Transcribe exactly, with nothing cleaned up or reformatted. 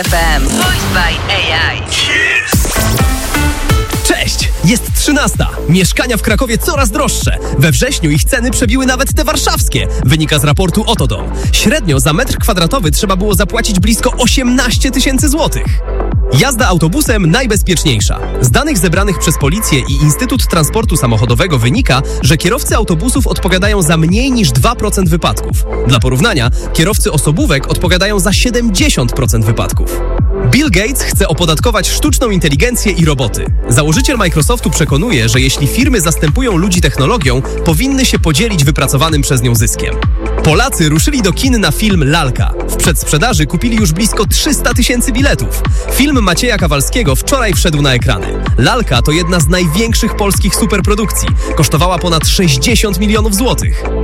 F M. Voiced by A I. Cześć! Jest trzynasta. Mieszkania w Krakowie coraz droższe. We wrześniu ich ceny przebiły nawet te warszawskie. Wynika z raportu Otodom. Średnio za metr kwadratowy trzeba było zapłacić blisko osiemnaście tysięcy złotych. Jazda autobusem najbezpieczniejsza. Z danych zebranych przez Policję i Instytut Transportu Samochodowego wynika, że kierowcy autobusów odpowiadają za mniej niż dwa procent wypadków. Dla porównania, kierowcy osobówek odpowiadają za siedemdziesiąt procent wypadków. Bill Gates chce opodatkować sztuczną inteligencję i roboty. Założyciel Microsoftu przekonuje, że jeśli firmy zastępują ludzi technologią, powinny się podzielić wypracowanym przez nią zyskiem. Polacy ruszyli do kin na film Lalka. W przedsprzedaży kupili już blisko trzysta tysięcy biletów. Film Macieja Kawalskiego wczoraj wszedł na ekrany. Lalka to jedna z największych polskich superprodukcji. Kosztowała ponad sześćdziesiąt milionów złotych.